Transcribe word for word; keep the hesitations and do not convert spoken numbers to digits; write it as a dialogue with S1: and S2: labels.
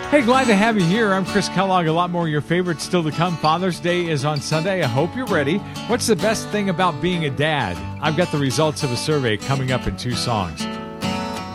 S1: Hey, glad to have you here. I'm Chris Kellogg. A lot more of your favorites still to come. Father's Day is on Sunday. I hope you're ready. What's the best thing about being a dad? I've got the results of a survey coming up in two songs.